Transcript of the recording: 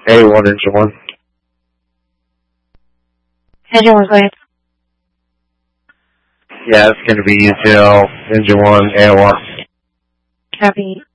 A1, engine 1. Engine 1, go ahead. Yeah, it's going to be UTL, engine 1, AOR. Copy.